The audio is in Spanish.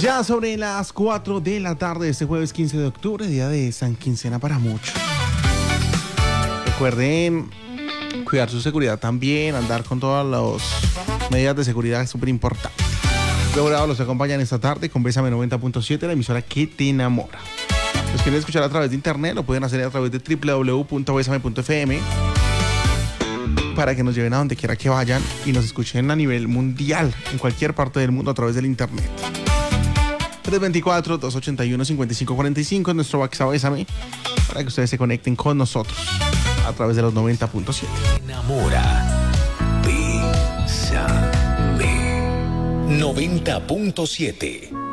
Ya sobre las 4 de la tarde de este jueves 15 de octubre, día de San Quincena para muchos. Recuerden cuidar su seguridad también, andar con todas las medidas de seguridad, es súper importante. Logrado los acompañan esta tarde con Bésame 90.7, la emisora que te enamora. Los quieren escuchar a través de internet, lo pueden hacer a través de www.besame.fm para que nos lleven a donde quiera que vayan y nos escuchen a nivel mundial, en cualquier parte del mundo a través del internet. 324-281-5545 es nuestro WhatsApp Bésame para que ustedes se conecten con nosotros a través de los 90.7. Enamora. Bésame. 90.7.